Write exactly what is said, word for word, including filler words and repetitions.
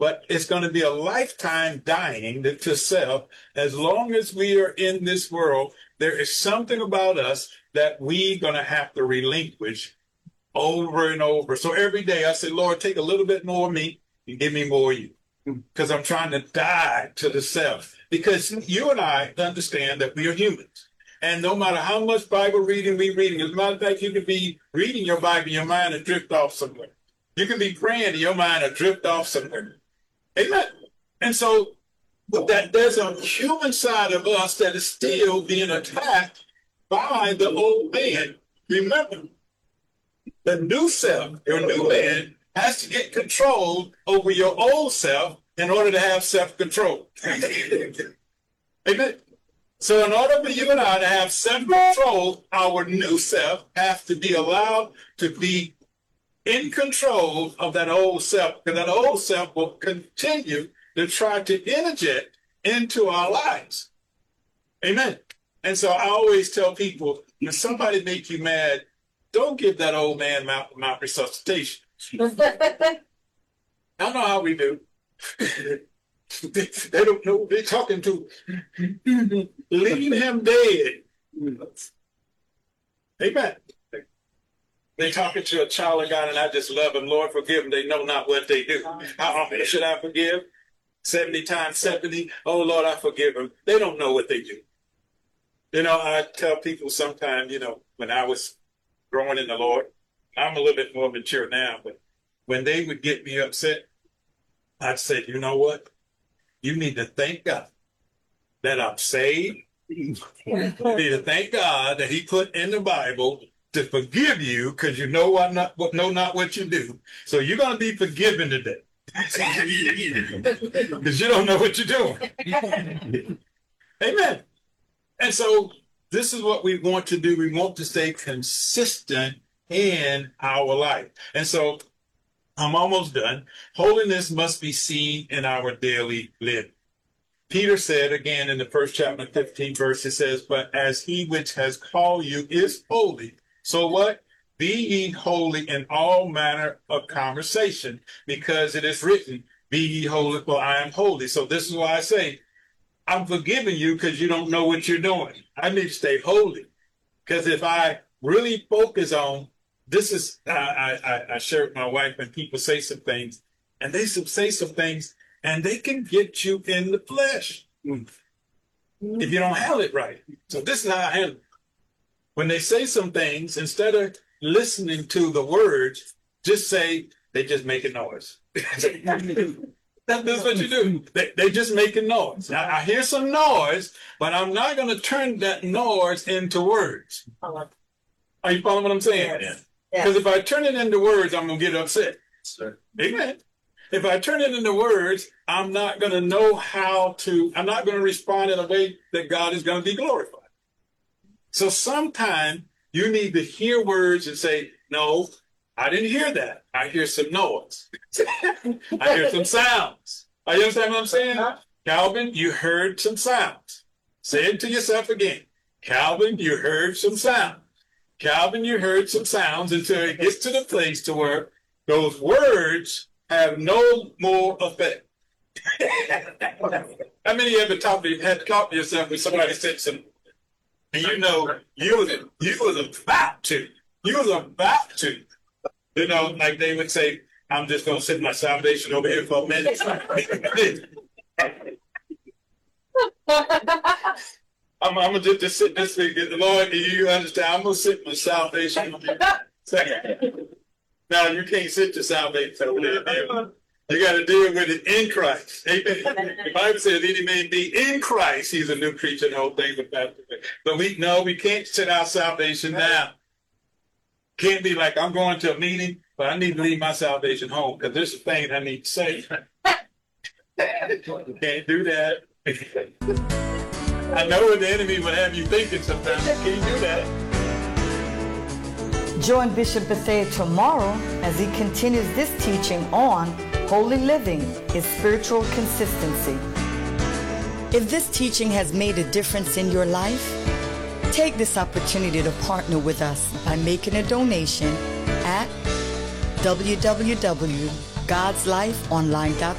but it's going to be a lifetime dying to, to self. As long as we are in this world, there is something about us that we're going to have to relinquish over and over. So every day I say, Lord, take a little bit more of me and give me more of you. Because I'm trying to die to the self. Because you and I understand that we are humans. And no matter how much Bible reading we reading, as a matter of fact, you can be reading your Bible, your mind will drift off somewhere. You can be praying and your mind will drift off somewhere. Amen. And so that there's a human side of us that is still being attacked by the old man. Remember, the new self, your new man, has to get control over your old self in order to have self-control. Amen. So in order for you and I to have self-control, our new self has to be allowed to be in control of that old self, because that old self will continue to try to interject into our lives. Amen. And so I always tell people, if somebody make you mad, don't give that old man mouth, mouth resuscitation. I know how we do. they, they don't know what they're talking to. Leave him dead. Amen. They talking to a child of God, and I just love them. Lord, forgive them. They know not what they do. How often should I forgive? seventy times seventy. Oh, Lord, I forgive them. They don't know what they do. You know, I tell people sometimes, you know, when I was growing in the Lord, I'm a little bit more mature now, but when they would get me upset, I'd say, you know what? You need to thank God that I'm saved. You need to thank God that he put in the Bible to forgive you, because you know what not what know not what you do. So you're going to be forgiven today. Because you don't know what you're doing. Amen. And so this is what we want to do. We want to stay consistent in our life. And so I'm almost done. Holiness must be seen in our daily living. Peter said again in the first chapter, fifteenth verse, it says, but as he which has called you is holy, so what? Be ye holy in all manner of conversation, because it is written, be ye holy, for I am holy. So this is why I say, I'm forgiving you because you don't know what you're doing. I need to stay holy. Because if I really focus on, this is, I, I, I share with my wife, and people say some things, and they say some things, and they can get you in the flesh if you don't handle it right. So this is how I handle it. When they say some things, instead of listening to the words, just say, they just make a noise. That's what you do. They, they just make a noise. Now, I hear some noise, but I'm not going to turn that noise into words. Are you following what I'm saying? Because yes. If I turn it into words, I'm going to get upset. Sure. Amen. If I turn it into words, I'm not going to know how to, I'm not going to respond in a way that God is going to be glorified. So sometimes you need to hear words and say, no, I didn't hear that. I hear some noise. I hear some sounds. Are you understand what I'm saying? Calvin, you heard some sounds. Say it to yourself again. Calvin, you heard some sounds. Calvin, you heard some sounds, until it gets to the place to where those words have no more effect. How many of you ever talked to, had to talk to yourself when somebody said something? And you know, you was, you was about to. You was about to. You know, like they would say, I'm just going to sit my salvation over here for a minute. I'm, I'm going to just sit this week. The Lord, do you understand? I'm going to sit my salvation over here. Second. Now, you can't sit your salvation over there. You got to deal with it in Christ. Amen. The Bible says, any man be in Christ, he's a new creature, and the whole thing with that. But we no, we can't sit our salvation down. Can't be like, I'm going to a meeting, but I need to leave my salvation home because there's a thing I need to say. Can't do that. I know what the enemy would have you thinking sometimes. You can't do that. Join Bishop Bethea tomorrow as he continues this teaching on holy living is spiritual consistency. If this teaching has made a difference in your life, take this opportunity to partner with us by making a donation at w w w dot gods life online dot com.